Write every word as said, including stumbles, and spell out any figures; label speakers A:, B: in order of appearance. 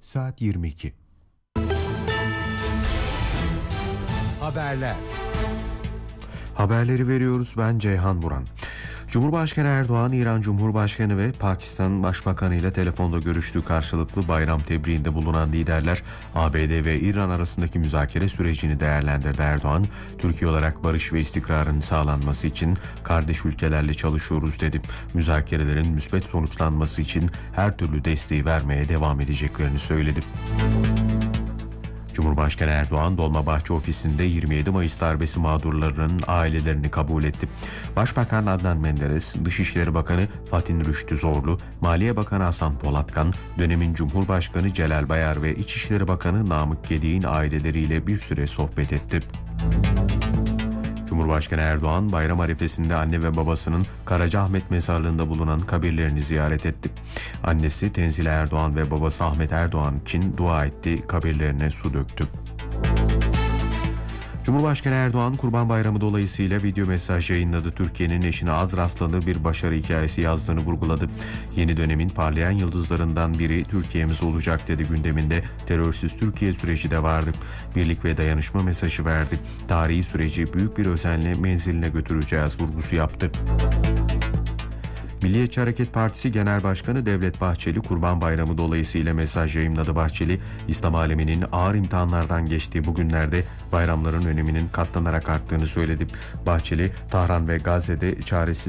A: saat yirmi iki. Haberler. Haberleri veriyoruz, ben Ceyhan Buran. Cumhurbaşkanı Erdoğan, İran Cumhurbaşkanı ve Pakistan Başbakanı ile telefonda görüştüğü karşılıklı bayram tebriğinde bulunan liderler A B D ve İran arasındaki müzakere sürecini değerlendirdi. Erdoğan, Türkiye olarak barış ve istikrarın sağlanması için kardeş ülkelerle çalışıyoruz dedi. Müzakerelerin müsbet sonuçlanması için her türlü desteği vermeye devam edeceklerini söyledi. Cumhurbaşkanı Erdoğan, Dolmabahçe ofisinde yirmi yedi Mayıs darbesi mağdurlarının ailelerini kabul etti. Başbakan Adnan Menderes, Dışişleri Bakanı Fatih Rüştü Zorlu, Maliye Bakanı Hasan Polatkan, dönemin Cumhurbaşkanı Celal Bayar ve İçişleri Bakanı Namık Gedik'in aileleriyle bir süre sohbet etti. Cumhurbaşkanı Erdoğan, bayram arifesinde anne ve babasının Karacaahmet mezarlığında bulunan kabirlerini ziyaret etti. Annesi Tenzile Erdoğan ve babası Ahmet Erdoğan için dua etti, kabirlerine su döktü. Cumhurbaşkanı Erdoğan, Kurban Bayramı dolayısıyla video mesaj yayınladı. Türkiye'nin eşine az rastlanır bir başarı hikayesi yazdığını vurguladı. Yeni dönemin parlayan yıldızlarından biri Türkiye'miz olacak dedi. Gündeminde terörsüz Türkiye süreci de vardı. Birlik ve dayanışma mesajı verdi. Tarihi süreci büyük bir özenle menziline götüreceğiz vurgusu yaptı. Milliyetçi Hareket Partisi Genel Başkanı Devlet Bahçeli, Kurban Bayramı dolayısıyla mesaj yayımladı. Bahçeli, İslam aleminin ağır imtihanlardan geçtiği bu günlerde bayramların öneminin katlanarak arttığını söyledi. Bahçeli, Tahran ve Gazze'de çaresiz